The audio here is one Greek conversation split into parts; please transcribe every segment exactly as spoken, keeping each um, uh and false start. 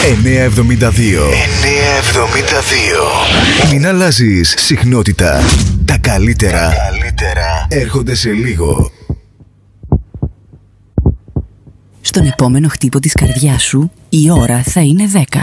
εννιακόσια εβδομήντα δύο. εννιακόσια εβδομήντα δύο. Μην αλλάζεις συχνότητα. Τα καλύτερα, Τα καλύτερα έρχονται σε λίγο. Στον επόμενο χτύπο της καρδιάς σου, η ώρα θα είναι δέκα.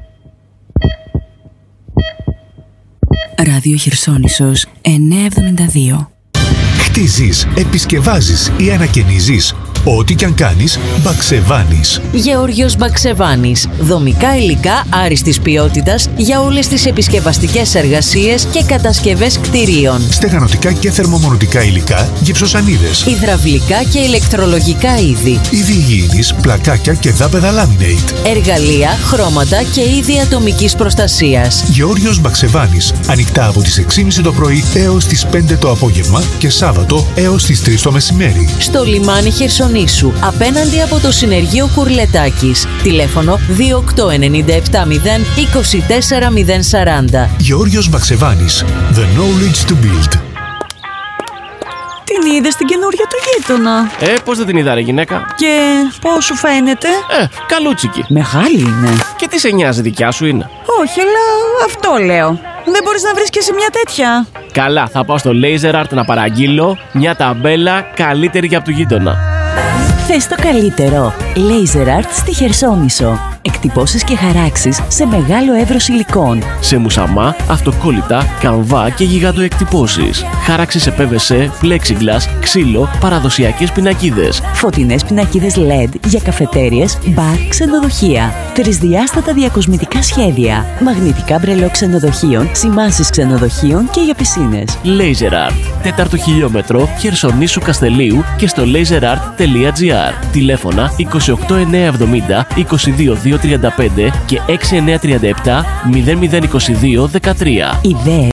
Ράδιο Χερσόνησος εννιακόσια εβδομήντα δύο. Χτίζεις, επισκευάζεις ή ανακαινίζεις. Ό,τι κι αν κάνεις, Μπαξεβάνης. Γεώργιος Μπαξεβάνης. Δομικά υλικά άριστης ποιότητας για όλες τις επισκευαστικές εργασίες και κατασκευές κτηρίων. Στεγανοτικά και θερμομονωτικά υλικά, γυψοσανίδες. Υδραυλικά και ηλεκτρολογικά είδη. Είδη υγιεινής, πλακάκια και δάπεδα laminate. Εργαλεία, χρώματα και είδη ατομικής προστασίας. Γεώργιος Μπαξεβάνης. Ανοιχτά από τις έξι και μισή το πρωί έως τις πέντε το απόγευμα και Σάββατο έως τις τρεις το μεσημέρι. Στο λιμάνι Χερσονήσου, απέναντι από το συνεργείο Κουρλετάκης. Τηλέφωνο δύο οκτώ εννιά επτά μηδέν είκοσι τέσσερα μηδέν σαράντα. Γεώργιος Μπαξεβάνης. The knowledge to build. Την είδες την καινούρια του γείτονα? Ε, πώς δεν την είδα ρε γυναίκα? Και πώς σου φαίνεται? Ε, καλούτσικη. Μεγάλη είναι. Και τι σε νοιάζει, δικιά σου είναι? Όχι, αλλά αυτό λέω. Δεν μπορείς να βρεις και σε μια τέτοια? Καλά, θα πάω στο Laser Art να παραγγείλω μια ταμπέλα καλύτερη για από του γείτονα. Θες το καλύτερο. Laser Art στη Χερσόνησο. Εκτυπώσεις και χαράξεις σε μεγάλο εύρος υλικών. Σε μουσαμά, αυτοκόλλητα, καμβά και γιγαντοεκτυπώσεις. Χάραξη σε πι βι σι, plexiglass, ξύλο, παραδοσιακές πινακίδες. Φωτεινές πινακίδες ελ ι ντι για καφετέριες, μπαρ, ξενοδοχεία. Τρισδιάστατα διακοσμητικά σχέδια. Μαγνητικά μπρελό ξενοδοχείων, σημάνσεις ξενοδοχείων και για πισίνες. Laser Art. Τέταρτο χιλιόμετρο, Χερσονήσου Καστελίου και στο laserart τελεία τζι άρ. Τηλέφωνα είκοσι οκτώ εννιακόσια εβδομήντα είκοσι δύο διακόσια τριάντα πέντε και έξι εννιακόσια τριάντα επτά μηδέν μηδέν είκοσι δύο δεκατρία. Ιδέες.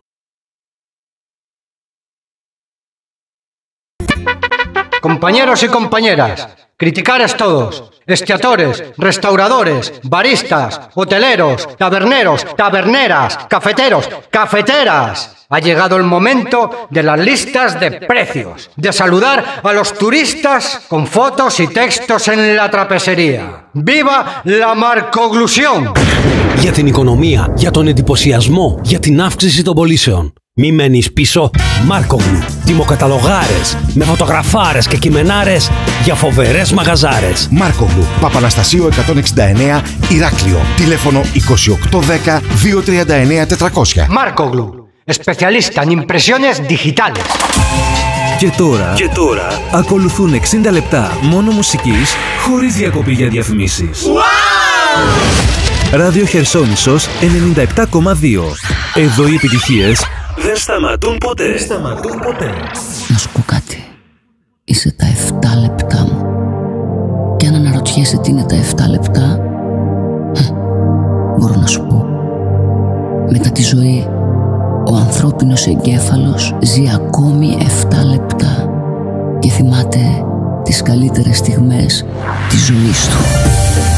Compañeros y compañeras, criticares todos, esquiadores, restauradores, baristas, hoteleros, taberneros, taberneras, cafeteros, cafeteras. Ha llegado el momento de las listas de precios, de saludar a los turistas con fotos y textos en la trapesería. ¡Viva la marcoglusión! Για την οικονομία, για τον εντυπωσιασμό, για την αύξηση των πωλήσεων. Μη μένεις πίσω. Μάρκογλου. Τιμοκαταλογάρες με φωτογραφάρες και κειμενάρες για φοβερές μαγαζάρες. Μάρκογλου. Παπαναστασίου εκατόν εξήντα εννέα Ηράκλειο. Τηλέφωνο είκοσι οκτώ δέκα διακόσια τριάντα εννέα τετρακόσια. Μάρκογλου. Especialista en impresiones digitales. Και τώρα, και τώρα ακολουθούν εξήντα λεπτά μόνο μουσικής χωρίς διακοπή για διαφημίσεις. Wow! Ράδιο Χερσόνησος ενενήντα επτά κόμμα δύο. Εδώ οι επιτυχίες δεν σταματούν ποτέ. Δεν σταματούν ποτέ. Να σου πω κάτι. Είσαι τα επτά λεπτά μου. Και αν αναρωτιέσαι τι είναι τα επτά λεπτά, μπορώ να σου πω. Μετά τη ζωή, ο ανθρώπινος εγκέφαλος ζει ακόμη επτά λεπτά και θυμάται τις καλύτερες στιγμές της ζωής του.